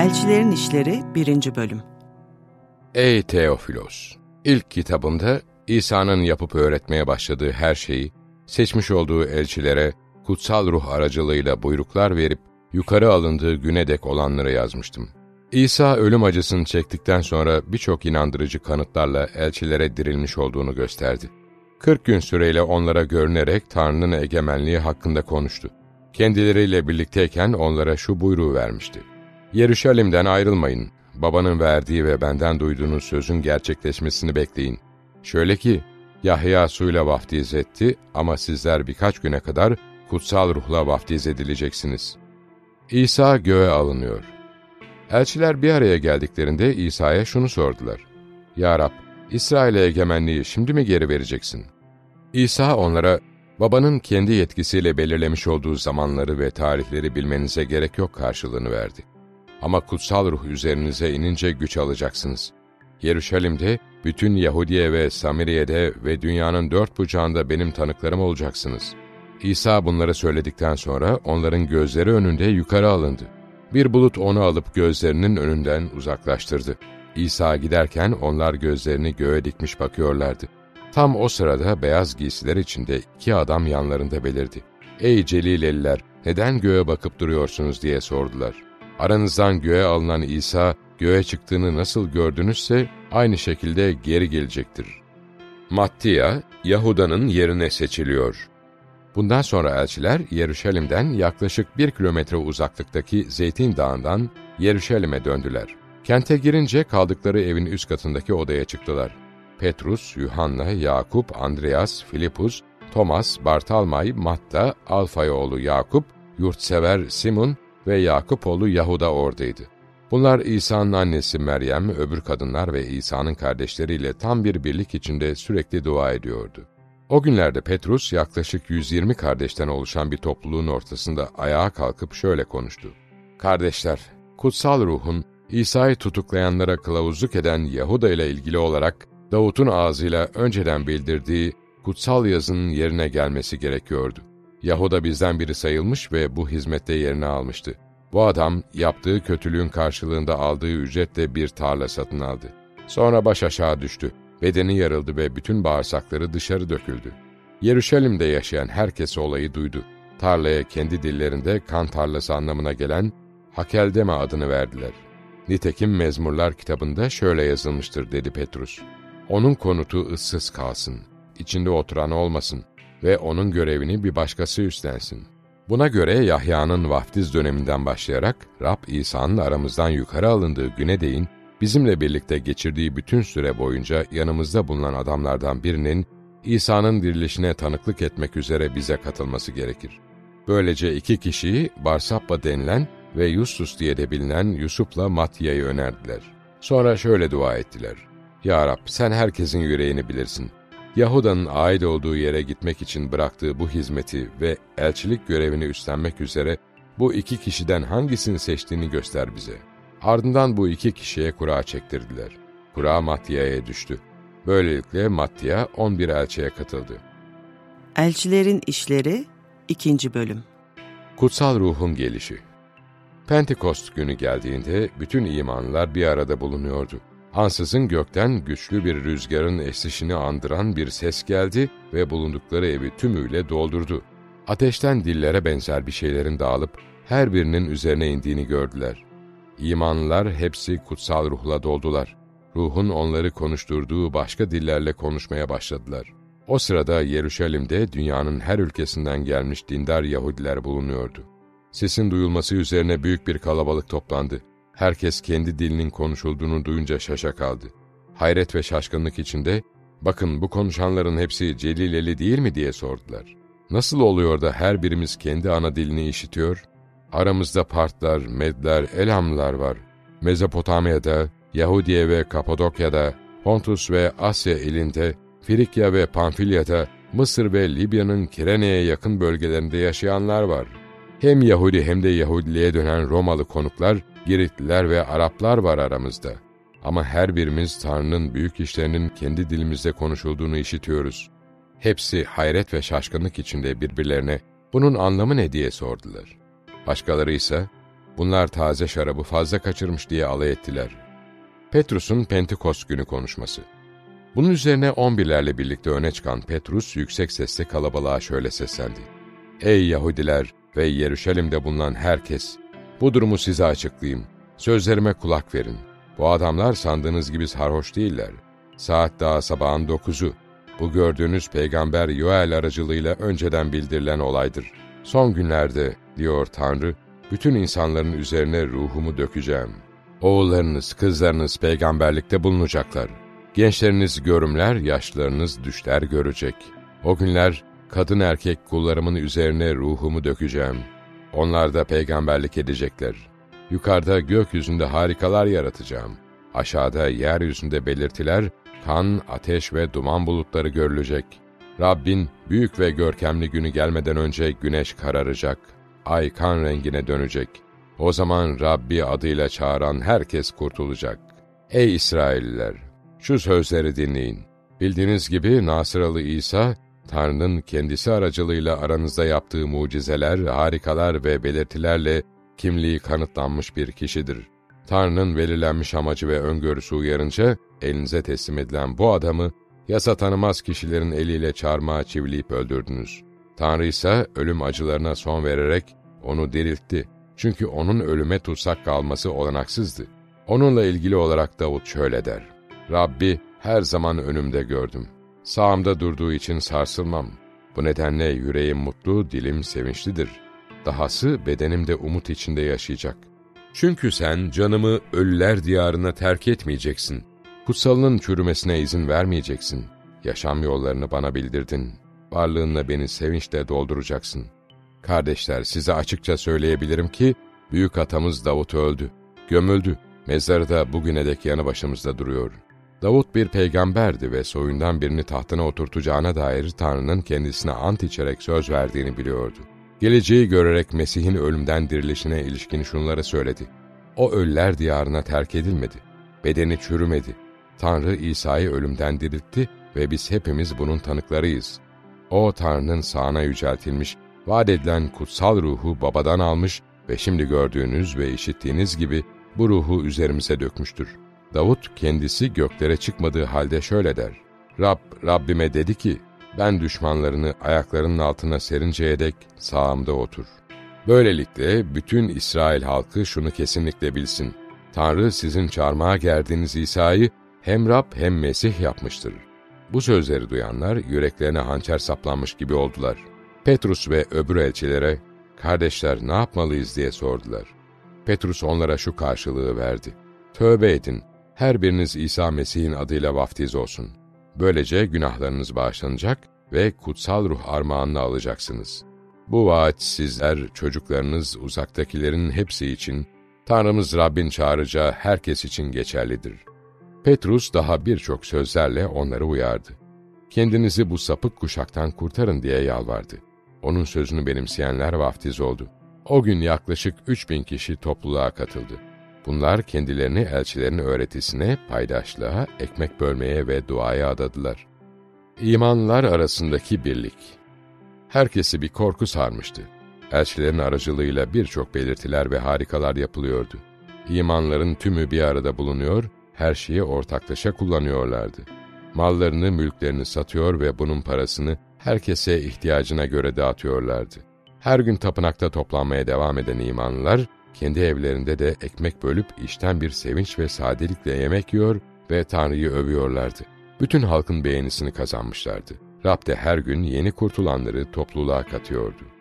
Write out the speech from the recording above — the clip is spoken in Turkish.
Elçilerin İşleri 1. Bölüm. Ey Teofilos! İlk kitabımda İsa'nın yapıp öğretmeye başladığı her şeyi, seçmiş olduğu elçilere kutsal ruh aracılığıyla buyruklar verip yukarı alındığı güne dek olanları yazmıştım. İsa ölüm acısını çektikten sonra birçok inandırıcı kanıtlarla elçilere dirilmiş olduğunu gösterdi. 40 gün süreyle onlara görünerek Tanrı'nın egemenliği hakkında konuştu. Kendileriyle birlikteyken onlara şu buyruğu vermişti: Yeruşalim'den ayrılmayın, babanın verdiği ve benden duyduğunuz sözün gerçekleşmesini bekleyin. Şöyle ki, Yahya suyla vaftiz etti ama sizler birkaç güne kadar kutsal ruhla vaftiz edileceksiniz. İsa göğe alınıyor. Elçiler bir araya geldiklerinde İsa'ya şunu sordular: Ya Rab, İsrail'e egemenliği şimdi mi geri vereceksin? İsa onlara, babanın kendi yetkisiyle belirlemiş olduğu zamanları ve tarihleri bilmenize gerek yok karşılığını verdi. Ama kutsal ruh üzerinize inince güç alacaksınız. Yeruşalim'de, bütün Yahudiye ve Samiriye'de ve dünyanın dört bucağında benim tanıklarım olacaksınız. İsa bunları söyledikten sonra onların gözleri önünde yukarı alındı. Bir bulut onu alıp gözlerinin önünden uzaklaştırdı. İsa giderken onlar gözlerini göğe dikmiş bakıyorlardı. Tam o sırada beyaz giysiler içinde 2 adam yanlarında belirdi. ''Ey Celileliler, neden göğe bakıp duruyorsunuz?'' diye sordular. Aranızdan göğe alınan İsa, göğe çıktığını nasıl gördünüzse aynı şekilde geri gelecektir. Mattia, Yahuda'nın yerine seçiliyor. Bundan sonra elçiler Yeruşalim'den yaklaşık 1 kilometre uzaklıktaki Zeytin Dağı'ndan Yeruşalim'e döndüler. Kente girince kaldıkları evin üst katındaki odaya çıktılar. Petrus, Yuhanna, Yakup, Andreas, Filipus, Thomas, Bartalmay, Matta, Alfaya oğlu Yakup, yurtsever Simon ve Yakup oğlu Yahuda oradaydı. Bunlar İsa'nın annesi Meryem, öbür kadınlar ve İsa'nın kardeşleriyle tam bir birlik içinde sürekli dua ediyordu. O günlerde Petrus yaklaşık 120 kardeşten oluşan bir topluluğun ortasında ayağa kalkıp şöyle konuştu: Kardeşler, kutsal ruhun İsa'yı tutuklayanlara kılavuzluk eden Yahuda ile ilgili olarak Davut'un ağzıyla önceden bildirdiği kutsal yazının yerine gelmesi gerekiyordu. Yahuda bizden biri sayılmış ve bu hizmette yerini almıştı. Bu adam yaptığı kötülüğün karşılığında aldığı ücretle bir tarla satın aldı. Sonra baş aşağı düştü. Bedeni yarıldı ve bütün bağırsakları dışarı döküldü. Yeruşalim'de yaşayan herkes olayı duydu. Tarlaya kendi dillerinde kan tarlası anlamına gelen Hakeldeme adını verdiler. Nitekim Mezmurlar kitabında şöyle yazılmıştır dedi Petrus: Onun konutu ıssız kalsın, içinde oturan olmasın ve onun görevini bir başkası üstlensin. Buna göre Yahya'nın vaftiz döneminden başlayarak Rab İsa'nın aramızdan yukarı alındığı güne değin bizimle birlikte geçirdiği bütün süre boyunca yanımızda bulunan adamlardan birinin İsa'nın dirilişine tanıklık etmek üzere bize katılması gerekir. Böylece 2 kişiyi Barsabba denilen ve Yustus diye de bilinen Yusuf'la Mattiya'yı önerdiler. Sonra şöyle dua ettiler: Ya Rab, sen herkesin yüreğini bilirsin. Yahuda'nın ait olduğu yere gitmek için bıraktığı bu hizmeti ve elçilik görevini üstlenmek üzere bu 2 kişiden hangisini seçtiğini göster bize. Ardından bu 2 kişiye kura çektirdiler. Kura Mattiya'ya düştü. Böylelikle Mattiya 11 elçiye katıldı. Elçilerin İşleri 2. Bölüm. Kutsal Ruhun gelişi. Pentekost günü geldiğinde bütün imanlılar bir arada bulunuyordu. Ansızın gökten güçlü bir rüzgarın esişini andıran bir ses geldi ve bulundukları evi tümüyle doldurdu. Ateşten dillere benzer bir şeylerin dağılıp her birinin üzerine indiğini gördüler. İmanlılar hepsi kutsal ruhla doldular. Ruhun onları konuşturduğu başka dillerle konuşmaya başladılar. O sırada Yeruşalim'de dünyanın her ülkesinden gelmiş dindar Yahudiler bulunuyordu. Sesin duyulması üzerine büyük bir kalabalık toplandı. Herkes kendi dilinin konuşulduğunu duyunca şaşa kaldı. Hayret ve şaşkınlık içinde, "Bakın, bu konuşanların hepsi Celileli değil mi?" diye sordular. "Nasıl oluyor da her birimiz kendi ana dilini işitiyor? Aramızda Partlar, Medler, Elamlılar var. Mezopotamya'da, Yahudiye ve Kapadokya'da, Pontus ve Asya ilinde, Frikya ve Pamfilya'da, Mısır ve Libya'nın Kirene'ye yakın bölgelerinde yaşayanlar var. Hem Yahudi hem de Yahudiliğe dönen Romalı konuklar, Giritliler ve Araplar var aramızda. Ama her birimiz Tanrı'nın büyük işlerinin kendi dilimizde konuşulduğunu işitiyoruz." Hepsi hayret ve şaşkınlık içinde birbirlerine, "Bunun anlamı ne?" diye sordular. Başkaları ise, Bunlar taze şarabı fazla kaçırmış diye alay ettiler. Petrus'un Pentekost günü konuşması. Bunun üzerine 11'lerle birlikte öne çıkan Petrus yüksek sesle kalabalığa şöyle seslendi. Ey Yahudiler ve Yeruşalim'de bulunan herkes! Bu durumu size açıklayayım. Sözlerime kulak verin. Bu adamlar sandığınız gibi sarhoş değiller. Saat daha sabahın 9'u. Bu gördüğünüz peygamber Yoel aracılığıyla önceden bildirilen olaydır. Son günlerde, diyor Tanrı, bütün insanların üzerine ruhumu dökeceğim. Oğullarınız, kızlarınız peygamberlikte bulunacaklar. Gençleriniz görümler, yaşlılarınız düşler görecek. O günler, kadın erkek kullarımın üzerine ruhumu dökeceğim. Onlar da peygamberlik edecekler. Yukarıda gökyüzünde harikalar yaratacağım. Aşağıda yeryüzünde belirtiler, kan, ateş ve duman bulutları görülecek. Rabbin büyük ve görkemli günü gelmeden önce güneş kararacak. Ay kan rengine dönecek. O zaman Rabbi adıyla çağıran herkes kurtulacak. Ey İsrailliler! Şu sözleri dinleyin. Bildiğiniz gibi Nasıralı İsa, Tanrı'nın kendisi aracılığıyla aranızda yaptığı mucizeler, harikalar ve belirtilerle kimliği kanıtlanmış bir kişidir. Tanrı'nın belirlenmiş amacı ve öngörüsü uyarınca, elinize teslim edilen bu adamı, yasa tanımaz kişilerin eliyle çarmıha çivileyip öldürdünüz. Tanrı ise ölüm acılarına son vererek onu diriltti. Çünkü onun ölüme tutsak kalması olanaksızdı. Onunla ilgili olarak Davut şöyle der. Rabbi her zaman önümde gördüm. Sağımda durduğu için sarsılmam. Bu nedenle yüreğim mutlu, dilim sevinçlidir. Dahası bedenim de umut içinde yaşayacak. Çünkü sen canımı ölüler diyarına terk etmeyeceksin. Kutsalının çürümesine izin vermeyeceksin. Yaşam yollarını bana bildirdin. Varlığınla beni sevinçle dolduracaksın. Kardeşler, size açıkça söyleyebilirim ki, büyük atamız Davut öldü, gömüldü. Mezarı da bugüne dek yanı başımızda duruyor. Davut bir peygamberdi ve soyundan birini tahtına oturtacağına dair Tanrı'nın kendisine ant içerek söz verdiğini biliyordu. Geleceği görerek Mesih'in ölümden dirilişine ilişkin şunları söyledi. O ölüler diyarına terk edilmedi. Bedeni çürümedi. Tanrı İsa'yı ölümden diriltti ve biz hepimiz bunun tanıklarıyız. O Tanrı'nın sağına yüceltilmiş, vaat edilen kutsal ruhu babadan almış ve şimdi gördüğünüz ve işittiğiniz gibi bu ruhu üzerimize dökmüştür. Davut kendisi göklere çıkmadığı halde şöyle der. Rabbime dedi ki, ben düşmanlarını ayaklarının altına serinceye dek sağımda otur. Böylelikle bütün İsrail halkı şunu kesinlikle bilsin. Tanrı sizin çarmıha gerdiğiniz İsa'yı hem Rab hem Mesih yapmıştır. Bu sözleri duyanlar yüreklerine hançer saplanmış gibi oldular. Petrus ve öbür elçilere, kardeşler ne yapmalıyız diye sordular. Petrus onlara şu karşılığı verdi. Tövbe edin, her biriniz İsa Mesih'in adıyla vaftiz olsun. Böylece günahlarınız bağışlanacak ve kutsal ruh armağanını alacaksınız. Bu vaat sizler, çocuklarınız, uzaktakilerin hepsi için, Tanrımız Rabbin çağıracağı herkes için geçerlidir. Petrus daha birçok sözlerle onları uyardı. Kendinizi bu sapık kuşaktan kurtarın diye yalvardı. Onun sözünü benimseyenler vaftiz oldu. O gün yaklaşık 3000 kişi topluluğa katıldı. Bunlar kendilerini elçilerin öğretisine, paydaşlığa, ekmek bölmeye ve duaya adadılar. İmanlılar arasındaki birlik. Herkesi bir korku sarmıştı. Elçilerin aracılığıyla birçok belirtiler ve harikalar yapılıyordu. İmanların tümü bir arada bulunuyor, her şeyi ortaklaşa kullanıyorlardı. Mallarını, mülklerini satıyor ve bunun parasını herkese ihtiyacına göre dağıtıyorlardı. Her gün tapınakta toplanmaya devam eden imanlılar, kendi evlerinde de ekmek bölüp içten bir sevinç ve sadelikle yemek yiyor ve Tanrı'yı övüyorlardı. Bütün halkın beğenisini kazanmışlardı. Rab de her gün yeni kurtulanları topluluğa katıyordu.